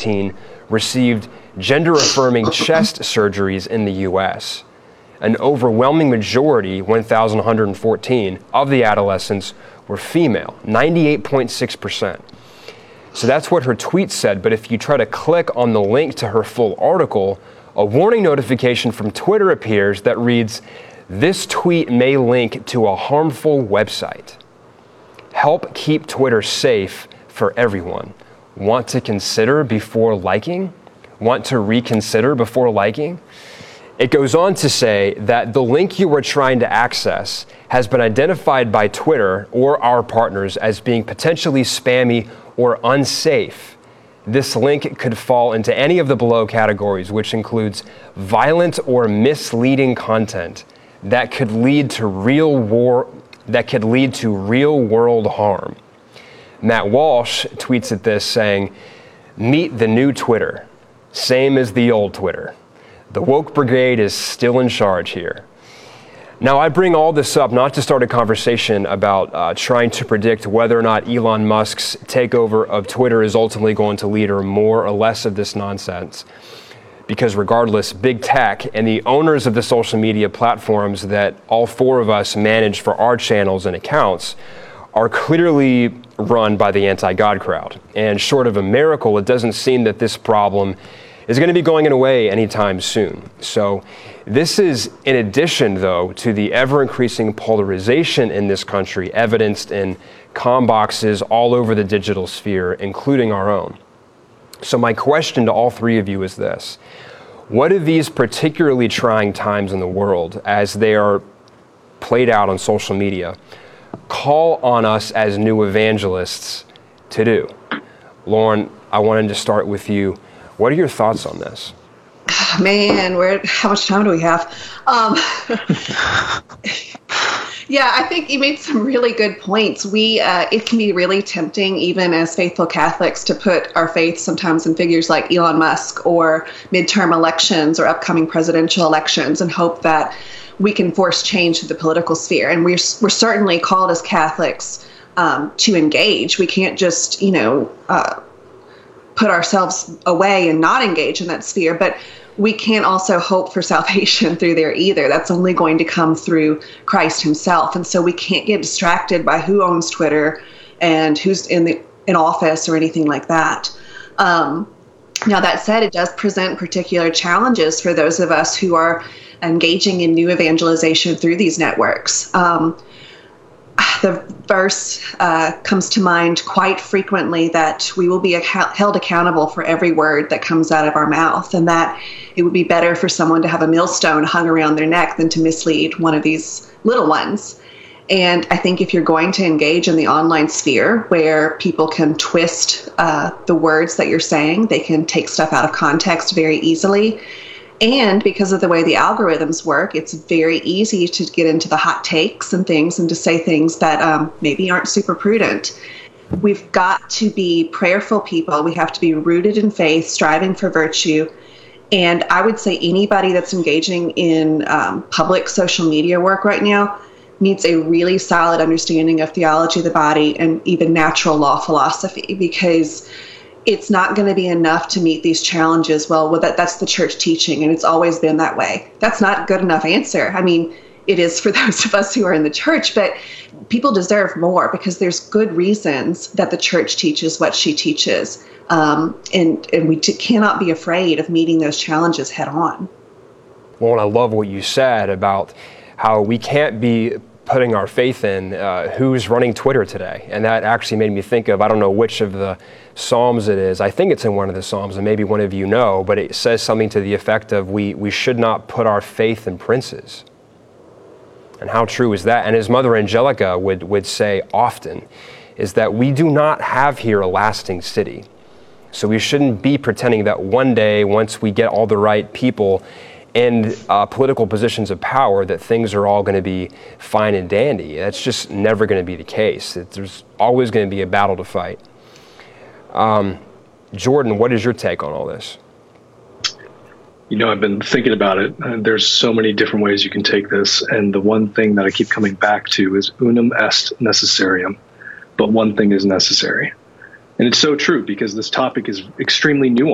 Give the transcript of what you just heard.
2014 received gender-affirming chest surgeries in the U.S. An overwhelming majority, 1,114, of the adolescents were female, 98.6%. So that's what her tweet said, but if you try to click on the link to her full article, a warning notification from Twitter appears that reads, "This tweet may link to a harmful website. Help keep Twitter safe for everyone. Want to consider before liking? Want to reconsider before liking?" It goes on to say that the link you are trying to access has been identified by Twitter or our partners as being potentially spammy or unsafe. This link could fall into any of the below categories, which includes violent or misleading content that could lead to real world harm. Matt Walsh tweets at this saying, "Meet the new Twitter, same as the old Twitter. The woke brigade is still in charge here." Now, I bring all this up not to start a conversation about trying to predict whether or not Elon Musk's takeover of Twitter is ultimately going to lead to more or less of this nonsense. Because regardless, big tech and the owners of the social media platforms that all four of us manage for our channels and accounts are clearly run by the anti-God crowd. And short of a miracle, it doesn't seem that this problem is going to be going away anytime soon. So this is in addition, though, to the ever-increasing polarization in this country, evidenced in comm boxes all over the digital sphere, including our own. So my question to all three of you is this: what do these particularly trying times in the world, as they are played out on social media, call on us as new evangelists to do? Lauren, I wanted to start with you. What are your thoughts on this? Man, how much time do we have? Yeah, I think you made some really good points. It can be really tempting, even as faithful Catholics, to put our faith sometimes in figures like Elon Musk or midterm elections or upcoming presidential elections and hope that we can force change to the political sphere. And we're certainly called as Catholics to engage. We can't just, put ourselves away and not engage in that sphere, but we can't also hope for salvation through there either. That's only going to come through Christ himself. And so we can't get distracted by who owns Twitter and who's in office or anything like that. Now, that said, it does present particular challenges for those of us who are engaging in new evangelization through these networks. The verse comes to mind quite frequently that we will be held accountable for every word that comes out of our mouth, and that it would be better for someone to have a millstone hung around their neck than to mislead one of these little ones. And I think if you're going to engage in the online sphere where people can twist the words that you're saying, they can take stuff out of context very easily. And because of the way the algorithms work, it's very easy to get into the hot takes and things and to say things that maybe aren't super prudent. We've got to be prayerful people. We have to be rooted in faith, striving for virtue. And I would say anybody that's engaging in public social media work right now needs a really solid understanding of theology of the body and even natural law philosophy, because it's not going to be enough to meet these challenges. Well, that's the church teaching, and it's always been that way. That's not a good enough answer. I mean, it is for those of us who are in the church, but people deserve more because there's good reasons that the church teaches what she teaches. And we cannot be afraid of meeting those challenges head on. Well, and I love what you said about how we can't be putting our faith in who's running Twitter today. And that actually made me think of, I don't know which of the Psalms it is. I think it's in one of the Psalms, and maybe one of you know, but it says something to the effect of we should not put our faith in princes. And how true is that? And as Mother Angelica would say often, is that we do not have here a lasting city. So we shouldn't be pretending that one day, once we get all the right people in political positions of power, that things are all going to be fine and dandy. That's just never going to be the case. There's always going to be a battle to fight. Jordan, what is your take on all this? I've been thinking about it. There's so many different ways you can take this. And the one thing that I keep coming back to is unum est necessarium. But one thing is necessary. And it's so true because this topic is extremely nuanced.